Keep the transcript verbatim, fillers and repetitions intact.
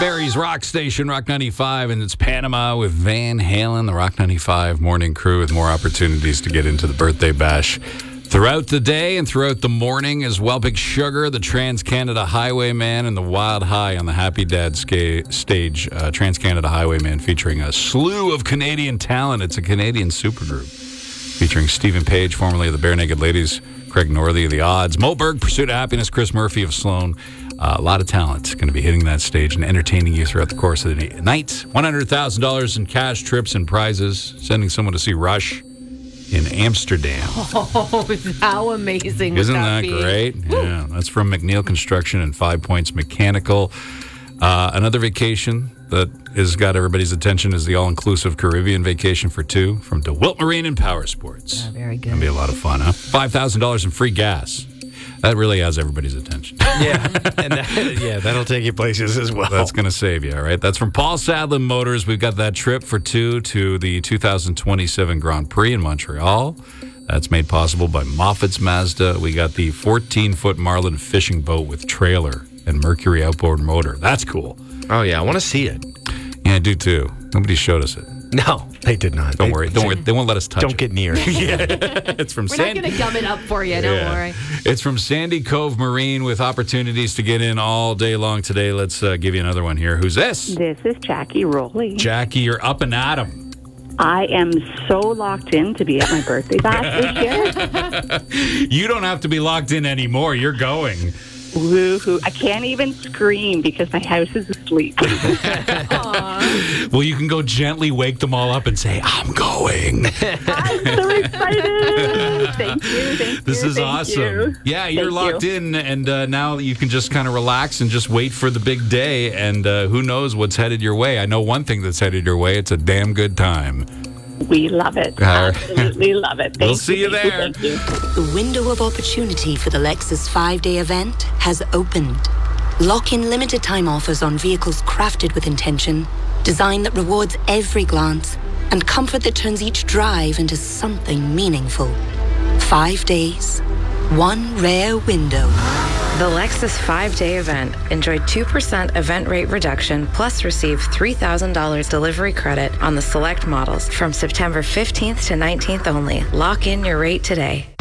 Barrie's Rock Station, Rock ninety-five, and it's Panama with Van Halen, the Rock ninety-five morning crew with more opportunities to get into the birthday bash throughout the day and throughout the morning as well. Big Sugar, the Trans-Canada Highwayman, and the Wild High on the Happy Dad ska- stage. Uh, Trans-Canada Highwayman featuring a slew of Canadian talent. It's a Canadian supergroup featuring Stephen Page, formerly of the Bare Naked Ladies, Craig Northey of The Odds, Mo Berg, Pursuit of Happiness, Chris Murphy of Sloan. Uh, a lot of talent going to be hitting that stage and entertaining you throughout the course of the night. one hundred thousand dollars in cash, trips, and prizes. Sending someone to see Rush in Amsterdam. Oh, how amazing. Isn't would that, that be? great? Woo. Yeah, that's from McNeil Construction and Five Points Mechanical. Uh, another vacation that has got everybody's attention is the all-inclusive Caribbean vacation for two from DeWilt Marine and Power Sports. Yeah, very good. Going to be a lot of fun, huh? five thousand dollars in free gas. That really has everybody's attention. Yeah, and that, yeah, that'll take you places as well. That's going to save you, all right? That's from Paul Sadlin Motors. We've got that trip for two to the two thousand twenty-seven Grand Prix in Montreal. That's made possible by Moffat's Mazda. We got the fourteen-foot Marlin fishing boat with trailer and Mercury outboard motor. That's cool. Oh, yeah, I want to see it. Yeah, I do too. Nobody showed us it. No, they did not. Don't They- worry. Don't worry. They won't let us touch Don't it. get near it. Yeah. It's from We're Sandy. not going to gum it up for you, don't Yeah. worry. It's from Sandy Cove Marine with opportunities to get in all day long today. Let's uh, give you another one here. Who's this? This is Jackie Rowley. Jackie, you're up and at 'em. I am so locked in to be at my birthday bash this year. You don't have to be locked in anymore. You're going. Woohoo. I can't even scream because my house is asleep. Well, you can go gently wake them all up and say, I'm going. I'm so excited. Thank you. Thank This you, is thank awesome. you. Yeah, you're Thank locked you. in, and uh, now you can just kind of relax and just wait for the big day, and uh, who knows what's headed your way. I know one thing that's headed your way. It's a damn good time. We love it. All right. Absolutely love it. Thank We'll see you thank there. Thank you. The window of opportunity for the Lexus five-day event has opened. Lock in limited time offers on vehicles crafted with intention, design that rewards every glance, and comfort that turns each drive into something meaningful. Five days, one rare window. The Lexus five-day event. Enjoy two percent event rate reduction, plus receive three thousand dollars delivery credit on the select models from September fifteenth to nineteenth only. Lock in your rate today.